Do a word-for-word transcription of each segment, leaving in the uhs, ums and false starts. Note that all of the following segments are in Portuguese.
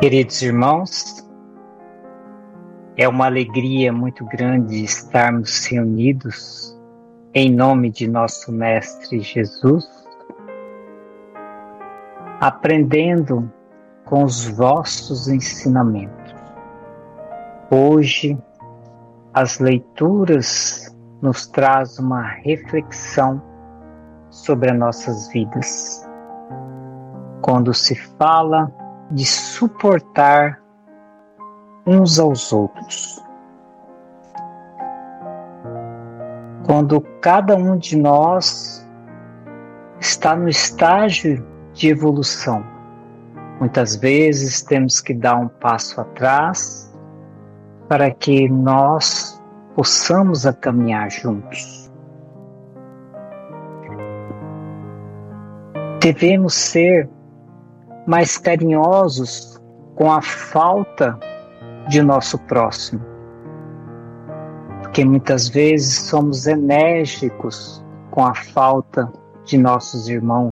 Queridos irmãos, é uma alegria muito grande estarmos reunidos em nome de nosso Mestre Jesus, aprendendo com os vossos ensinamentos. Hoje, as leituras nos trazem uma reflexão sobre as nossas vidas. Quando se fala de suportar uns aos outros. Quando cada um de nós está no estágio de evolução, muitas vezes temos que dar um passo atrás para que nós possamos a caminhar juntos. Devemos ser mais carinhosos com a falta de nosso próximo, porque muitas vezes somos enérgicos com a falta de nossos irmãos.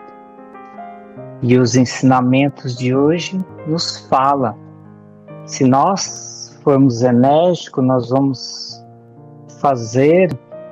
E os ensinamentos de hoje nos falam, se nós formos enérgicos, nós vamos fazer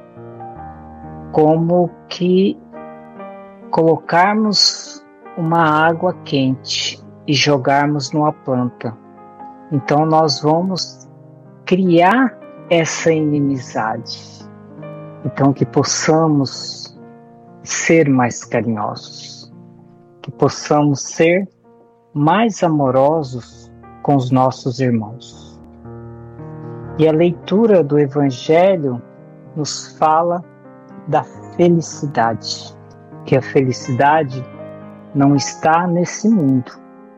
como que colocarmos uma água quente e jogarmos numa planta. Então nós vamos criar essa inimizade. Então que possamos ser mais carinhosos, que possamos ser mais amorosos com os nossos irmãos. E a leitura do Evangelho nos fala da felicidade, que a felicidade não está nesse mundo.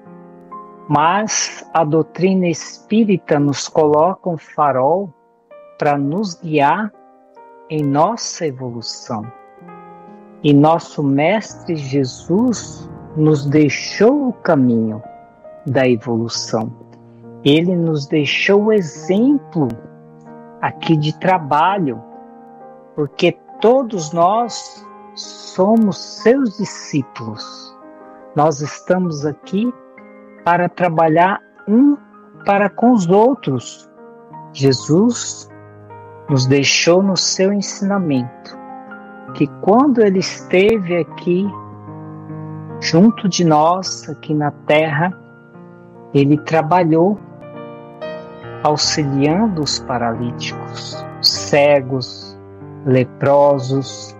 Mas a doutrina espírita nos coloca um farol para nos guiar em nossa evolução. E nosso Mestre Jesus nos deixou o caminho da evolução. Ele nos deixou o exemplo aqui de trabalho, porque todos nós somos seus discípulos. Nós estamos aqui para trabalhar um para com os outros. Jesus nos deixou no seu ensinamento que quando ele esteve aqui junto de nós, aqui na terra, ele trabalhou auxiliando os paralíticos, cegos, leprosos,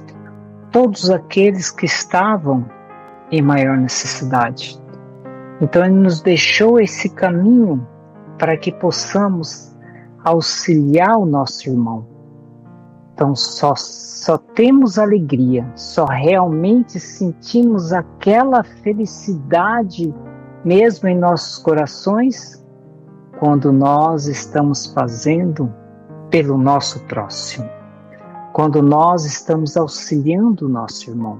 todos aqueles que estavam em maior necessidade. Então ele nos deixou esse caminho para que possamos auxiliar o nosso irmão. Então só, só temos alegria, só realmente sentimos aquela felicidade mesmo em nossos corações quando nós estamos fazendo pelo nosso próximo, quando nós estamos auxiliando o nosso irmão.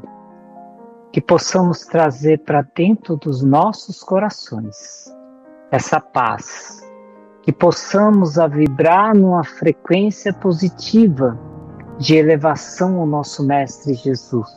Que possamos trazer para dentro dos nossos corações essa paz, que possamos a vibrar numa frequência positiva de elevação ao nosso Mestre Jesus,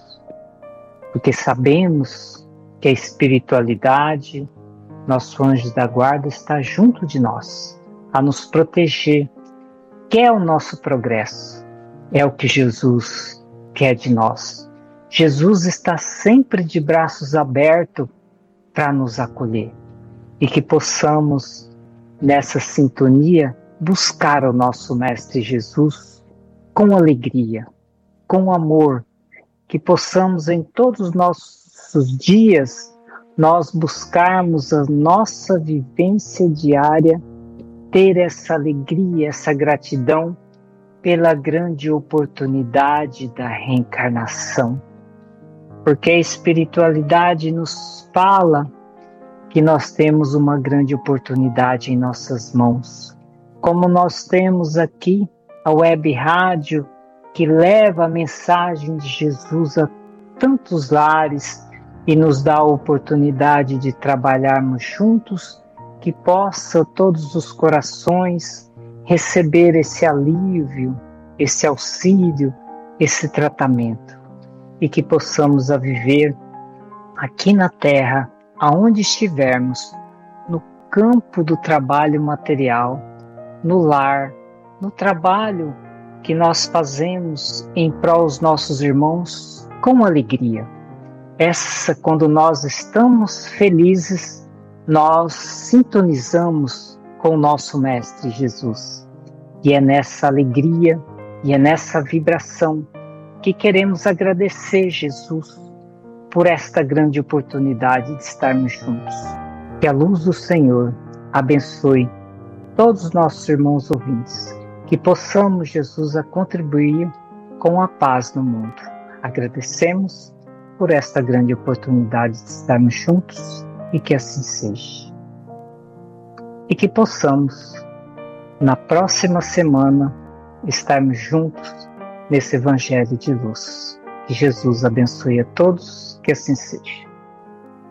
porque sabemos que a espiritualidade, nosso anjo da guarda está junto de nós, a nos proteger, quer o nosso progresso, é o que Jesus quer de nós. Jesus está sempre de braços abertos para nos acolher e que possamos, nessa sintonia, buscar o nosso Mestre Jesus com alegria, com amor, que possamos em todos os nossos dias nós buscarmos a nossa vivência diária, ter essa alegria, essa gratidão pela grande oportunidade da reencarnação. Porque a espiritualidade nos fala que nós temos uma grande oportunidade em nossas mãos. Como nós temos aqui a web rádio que leva a mensagem de Jesus a tantos lares e nos dá a oportunidade de trabalharmos juntos, que possa todos os corações receber esse alívio, esse auxílio, esse tratamento. E que possamos a viver aqui na Terra, aonde estivermos, no campo do trabalho material, no lar, no trabalho que nós fazemos em prol dos nossos irmãos com alegria. Essa, quando nós estamos felizes, nós sintonizamos com o nosso Mestre Jesus. E é nessa alegria e é nessa vibração que queremos agradecer, Jesus, por esta grande oportunidade de estarmos juntos. Que a luz do Senhor abençoe todos os nossos irmãos ouvintes, que possamos, Jesus, a contribuir com a paz no mundo. Agradecemos por esta grande oportunidade de estarmos juntos e que assim seja. E que possamos, na próxima semana, estarmos juntos nesse Evangelho de luz. Que Jesus abençoe a todos, que assim seja.